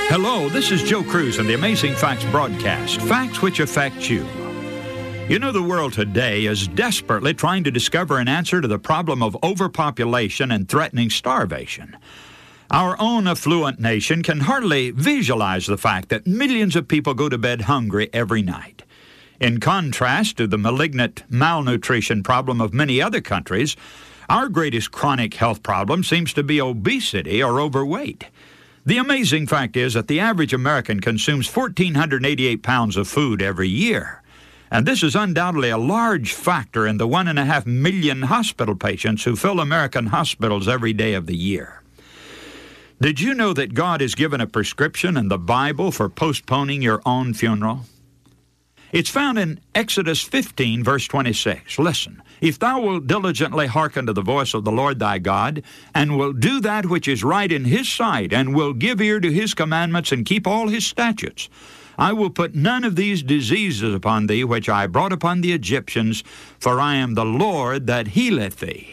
Hello, this is Joe Cruz and the Amazing Facts broadcast, facts which affect you. You know, the world today is desperately trying to discover an answer to the problem of overpopulation and threatening starvation. Our own affluent nation can hardly visualize the fact that millions of people go to bed hungry every night. In contrast to the malignant malnutrition problem of many other countries, our greatest chronic health problem seems to be obesity or overweight. The amazing fact is that the average American consumes 1,488 pounds of food every year. And this is undoubtedly a large factor in the 1.5 million hospital patients who fill American hospitals every day of the year. Did you know that God has given a prescription in the Bible for postponing your own funeral? It's found in Exodus 15, verse 26. Listen, if thou wilt diligently hearken to the voice of the Lord thy God, and will do that which is right in his sight, and will give ear to his commandments, and keep all his statutes, I will put none of these diseases upon thee, which I brought upon the Egyptians, for I am the Lord that healeth thee.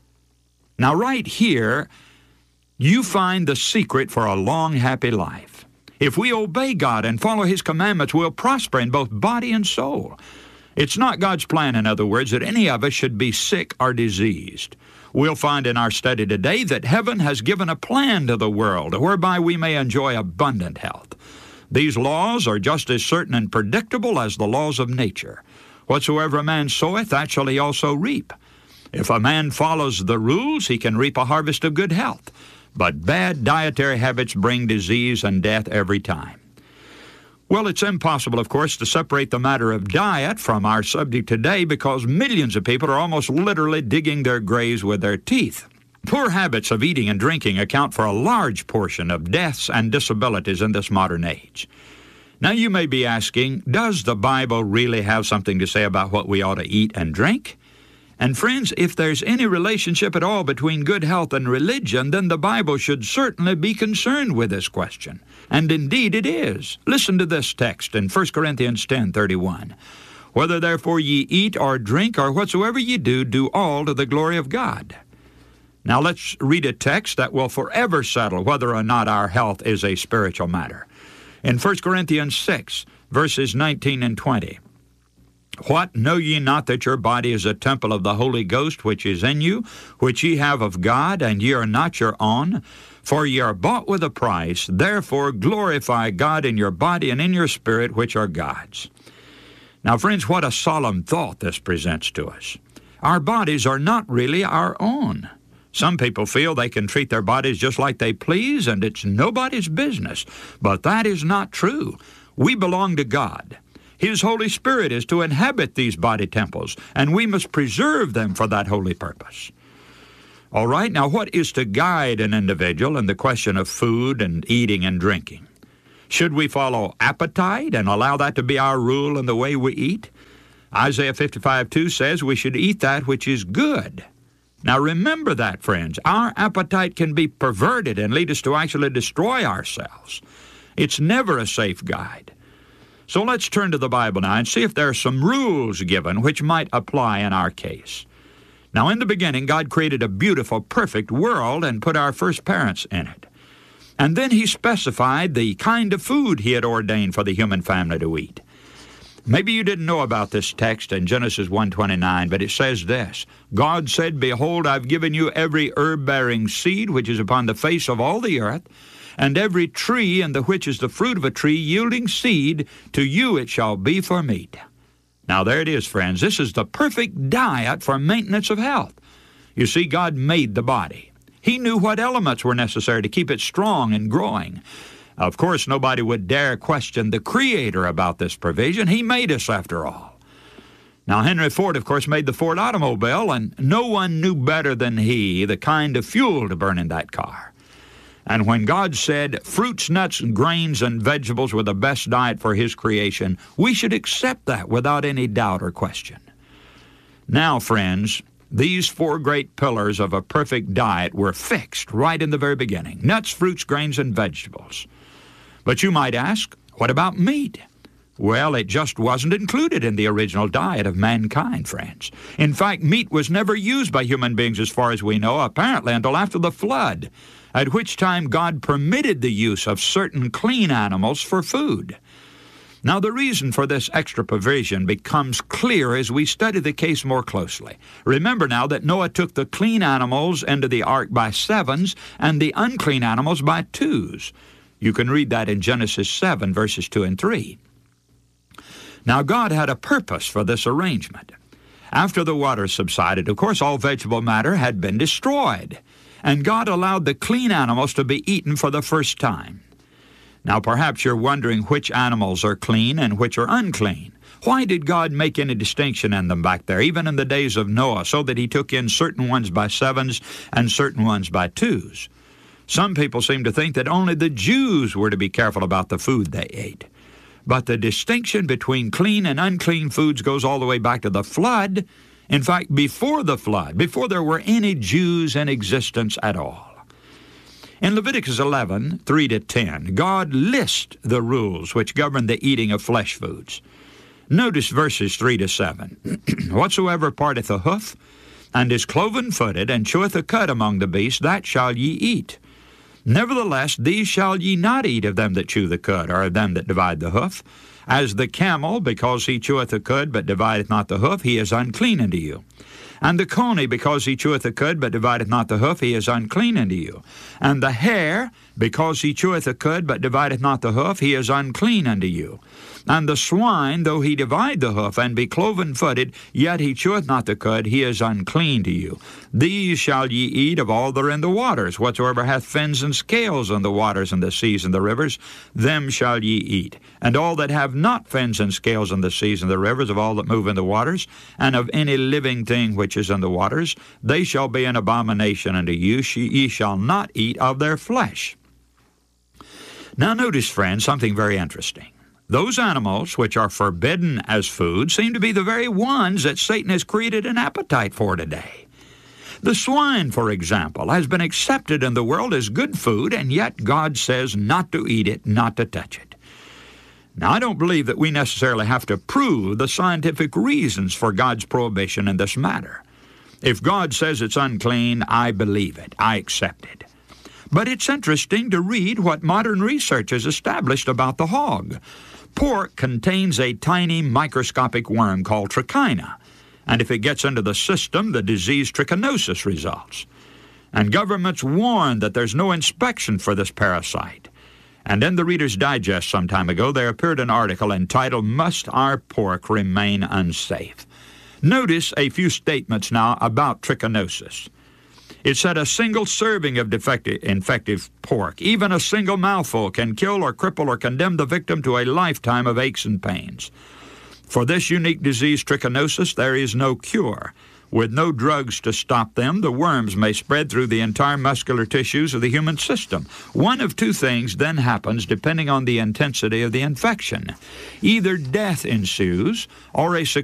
Now right here, you find the secret for a long, happy life. If we obey God and follow his commandments, we'll prosper in both body and soul. It's not God's plan, in other words, that any of us should be sick or diseased. We'll find in our study today that heaven has given a plan to the world whereby we may enjoy abundant health. These laws are just as certain and predictable as the laws of nature. Whatsoever a man soweth, that shall he also reap. If a man follows the rules, he can reap a harvest of good health. But bad dietary habits bring disease and death every time. Well, it's impossible, of course, to separate the matter of diet from our subject today because millions of people are almost literally digging their graves with their teeth. Poor habits of eating and drinking account for a large portion of deaths and disabilities in this modern age. Now, you may be asking, does the Bible really have something to say about what we ought to eat and drink? And friends, if there's any relationship at all between good health and religion, then the Bible should certainly be concerned with this question. And indeed it is. Listen to this text in 1 Corinthians 10:31. Whether therefore ye eat or drink or whatsoever ye do, do all to the glory of God. Now let's read a text that will forever settle whether or not our health is a spiritual matter. In 1 Corinthians 6, verses 19 and 20. What, know ye not that your body is a temple of the Holy Ghost which is in you, which ye have of God, and ye are not your own? For ye are bought with a price, therefore glorify God in your body and in your spirit, which are God's. Now, friends, what a solemn thought this presents to us. Our bodies are not really our own. Some people feel they can treat their bodies just like they please, and it's nobody's business. But that is not true. We belong to God. His Holy Spirit is to inhabit these body temples, and we must preserve them for that holy purpose. All right, now what is to guide an individual in the question of food and eating and drinking? Should we follow appetite and allow that to be our rule in the way we eat? Isaiah 55:2 says we should eat that which is good. Now remember that, friends. Our appetite can be perverted and lead us to actually destroy ourselves. It's never a safe guide. So let's turn to the Bible now and see if there are some rules given which might apply in our case. Now, in the beginning, God created a beautiful, perfect world and put our first parents in it. And then he specified the kind of food he had ordained for the human family to eat. Maybe you didn't know about this text in Genesis 1:29, but it says this, God said, Behold, I've given you every herb-bearing seed which is upon the face of all the earth, and every tree in the which is the fruit of a tree yielding seed, to you it shall be for meat. Now there it is, friends. This is the perfect diet for maintenance of health. You see, God made the body. He knew what elements were necessary to keep it strong and growing. Of course, nobody would dare question the Creator about this provision. He made us, after all. Now, Henry Ford, of course, made the Ford automobile, and no one knew better than he the kind of fuel to burn in that car. And when God said fruits, nuts, grains, and vegetables were the best diet for his creation, we should accept that without any doubt or question. Now, friends, these four great pillars of a perfect diet were fixed right in the very beginning: nuts, fruits, grains, and vegetables. But you might ask, what about meat? Well, it just wasn't included in the original diet of mankind, friends. In fact, meat was never used by human beings as far as we know, apparently until after the flood. at which time God permitted the use of certain clean animals for food. Now, the reason for this extra provision becomes clear as we study the case more closely. Remember now that Noah took the clean animals into the ark by sevens and the unclean animals by twos. You can read that in Genesis 7, verses 2 and 3. Now, God had a purpose for this arrangement. After the waters subsided, of course, all vegetable matter had been destroyed, and God allowed the clean animals to be eaten for the first time. Now, perhaps you're wondering which animals are clean and which are unclean. Why did God make any distinction in them back there, even in the days of Noah, so that he took in certain ones by sevens and certain ones by twos? Some people seem to think that only the Jews were to be careful about the food they ate. But the distinction between clean and unclean foods goes all the way back to the flood. In fact, before the flood, before there were any Jews in existence at all. In Leviticus 11, 3-10, God lists the rules which govern the eating of flesh foods. Notice verses 3-7. Whatsoever parteth a hoof, and is cloven-footed, and cheweth a cud among the beasts, that shall ye eat. Nevertheless, these shall ye not eat of them that chew the cud, or of them that divide the hoof. As the camel, because he cheweth the cud, but divideth not the hoof, he is unclean unto you. And the coney, because he cheweth the cud, but divideth not the hoof, he is unclean unto you. And the hare, because he cheweth the cud, but divideth not the hoof, he is unclean unto you. And the swine, though he divide the hoof, and be cloven-footed, yet he cheweth not the cud, he is unclean to you. These shall ye eat of all that are in the waters. Whatsoever hath fins and scales in the waters and the seas and the rivers, them shall ye eat. And all that have not fins and scales in the seas and the rivers, of all that move in the waters, and of any living thing which is in the waters, they shall be an abomination unto you. Ye shall not eat of their flesh. Now notice, friends, something very interesting. Those animals which are forbidden as food seem to be the very ones that Satan has created an appetite for today. The swine, for example, has been accepted in the world as good food, and yet God says not to eat it, not to touch it. Now, I don't believe that we necessarily have to prove the scientific reasons for God's prohibition in this matter. If God says it's unclean, I believe it. I accept it. But it's interesting to read what modern research has established about the hog. Pork contains a tiny microscopic worm called trichina, and if it gets into the system, the disease trichinosis results. And governments warn that there's no inspection for this parasite. And in the Reader's Digest some time ago, there appeared an article entitled, "Must Our Pork Remain Unsafe?" Notice a few statements now about trichinosis. It said a single serving of infective pork, even a single mouthful, can kill or cripple or condemn the victim to a lifetime of aches and pains. For this unique disease, trichinosis, there is no cure. With no drugs to stop them, the worms may spread through the entire muscular tissues of the human system. One of two things then happens depending on the intensity of the infection. Either death ensues or a